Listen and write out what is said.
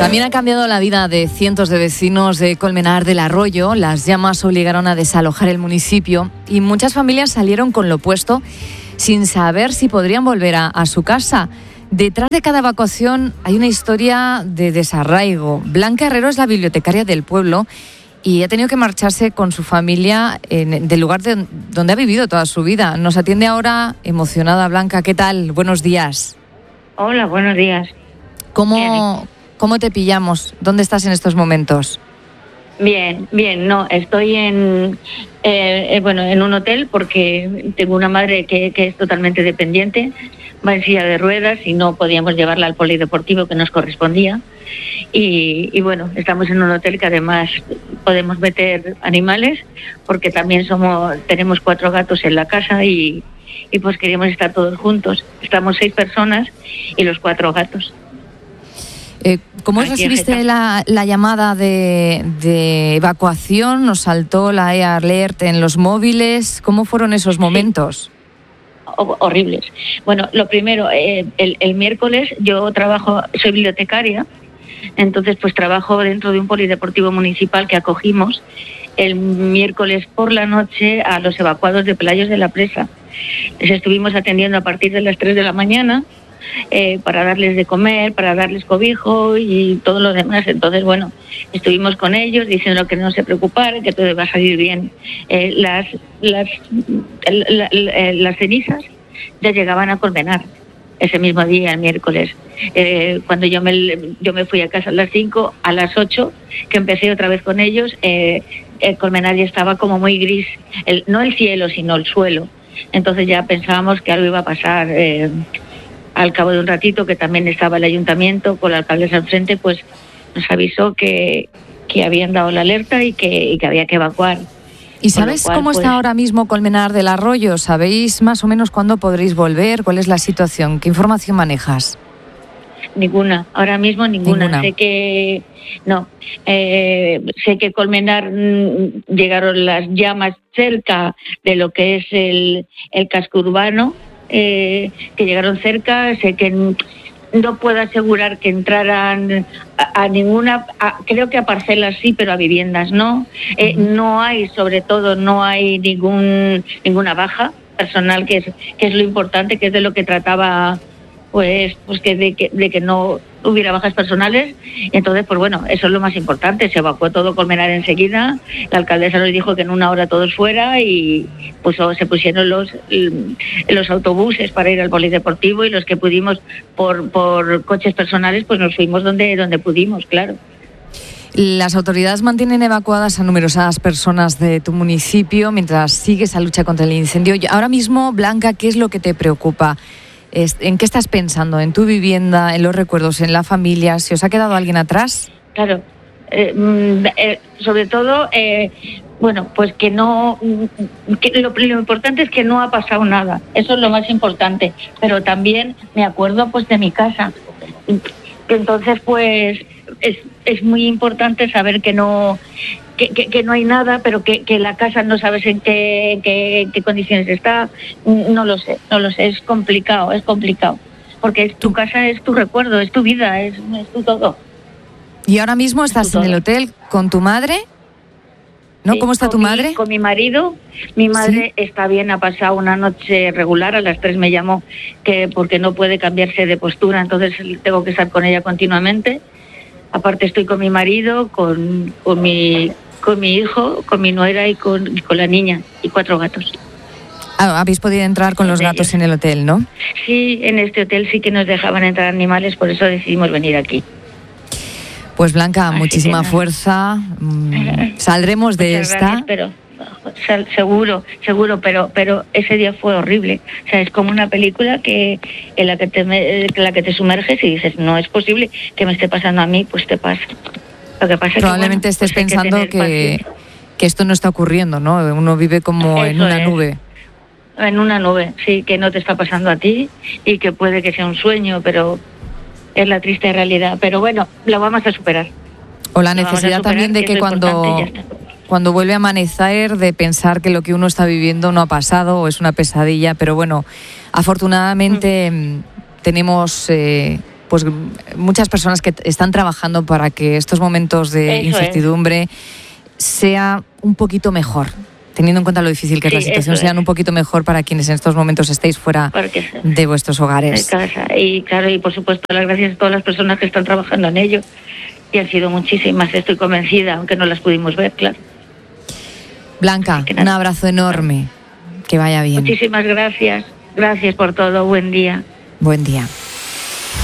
También ha cambiado la vida de cientos de vecinos de Colmenar del Arroyo. Las llamas obligaron a desalojar el municipio y muchas familias salieron con lo opuesto sin saber si podrían volver a su casa. Detrás de cada evacuación hay una historia de desarraigo. Blanca Herrero es la bibliotecaria del pueblo y ha tenido que marcharse con su familia del lugar donde ha vivido toda su vida. Nos atiende ahora emocionada Blanca. ¿Qué tal? Buenos días. Hola, buenos días. ¿Cómo te pillamos? ¿Dónde estás en estos momentos? Bien, no, estoy en un hotel porque tengo una madre que es totalmente dependiente, va en silla de ruedas y no podíamos llevarla al polideportivo que nos correspondía. Y bueno, estamos en un hotel que además podemos meter animales porque también tenemos 4 gatos en la casa y pues queríamos estar todos juntos. Estamos 6 personas y los 4 gatos. ¿Cómo recibiste la llamada de evacuación? ¿Nos saltó la e-alert en los móviles? ¿Cómo fueron esos momentos? Sí. Horribles. Bueno, lo primero, el miércoles yo soy bibliotecaria, entonces pues trabajo dentro de un polideportivo municipal que acogimos el miércoles por la noche a los evacuados de Pelayos de la Presa. Les estuvimos atendiendo a partir de las 3 de la mañana. Para darles de comer, para darles cobijo y todo lo demás. Entonces, bueno, estuvimos con ellos diciendo que no se preocuparan, que todo iba a salir bien. Las cenizas ya llegaban a Colmenar ese mismo día, el miércoles. Cuando yo me fui a casa a las 5, a las 8, que empecé otra vez con ellos, Colmenar ya estaba como muy gris, no el cielo, sino el suelo. Entonces ya pensábamos que algo iba a pasar. Al cabo de un ratito, que también estaba el ayuntamiento con la alcaldesa enfrente, pues nos avisó que habían dado la alerta y que había que evacuar. ¿Y sabes cómo está ahora mismo Colmenar del Arroyo? ¿Sabéis más o menos cuándo podréis volver? ¿Cuál es la situación? ¿Qué información manejas? Ninguna, ahora mismo ninguna. Sé que Colmenar llegaron las llamas cerca de lo que es el casco urbano, que llegaron cerca. Sé que no puedo asegurar que entraran a ninguna, creo que a parcelas sí, pero a viviendas no. No hay, sobre todo, no hay ninguna baja personal, que es lo importante, que es de lo que trataba, pues que de que no hubiera bajas personales. Entonces, pues bueno, eso es lo más importante. Se evacuó todo Colmenar enseguida. La alcaldesa nos dijo que en 1 hora todos fuera y pues se pusieron los autobuses para ir al polideportivo y los que pudimos por coches personales pues nos fuimos donde pudimos, claro. Las autoridades mantienen evacuadas a numerosas personas de tu municipio mientras sigue esa lucha contra el incendio. Ahora mismo, Blanca, ¿qué es lo que te preocupa? ¿En qué estás pensando? ¿En tu vivienda, en los recuerdos, en la familia? ¿Se os ha quedado alguien atrás? Claro, sobre todo, pues que no, lo importante es que no ha pasado nada, eso es lo más importante, pero también me acuerdo pues de mi casa, entonces pues es muy importante saber que no hay nada, pero que la casa no sabes en qué condiciones está. No lo sé, es complicado, porque tu casa es tu recuerdo, es tu vida, es tu todo. ¿Y ahora mismo estás en el hotel con tu madre? ¿No? ¿Cómo está tu madre? Con mi marido. Mi madre está bien, ha pasado una noche regular, a las 3 me llamó porque no puede cambiarse de postura, entonces tengo que estar con ella continuamente. Aparte estoy con mi marido, con mi hijo, con mi nuera y con la niña y 4 gatos. Habéis podido entrar con los gatos en el hotel, ¿no? Sí, en este hotel sí que nos dejaban entrar animales, por eso decidimos venir aquí. Pues Blanca, muchísima fuerza. Saldremos de esta. Gracias, pero seguro, pero ese día fue horrible. O sea, es como una película en la que te sumerges y dices, no es posible que me esté pasando a mí, pues te pasa. Lo que pasa probablemente es que, estés pensando que esto no está ocurriendo, ¿no? Uno vive como en una nube. En una nube, sí, que no te está pasando a ti y que puede que sea un sueño, pero es la triste realidad. Pero bueno, lo vamos a superar. O la necesidad también de que cuando vuelve a amanecer, de pensar que lo que uno está viviendo no ha pasado o es una pesadilla. Pero bueno, afortunadamente tenemos pues muchas personas que están trabajando para que estos momentos de incertidumbre sea un poquito mejor, teniendo en cuenta lo difícil que es la situación, sean un poquito mejor para quienes en estos momentos estéis fuera de vuestros hogares. De casa. Y claro, y por supuesto las gracias a todas las personas que están trabajando en ello, y han sido muchísimas, estoy convencida, aunque no las pudimos ver, claro. Blanca, un abrazo enorme, que vaya bien. Muchísimas gracias por todo, buen día. Buen día.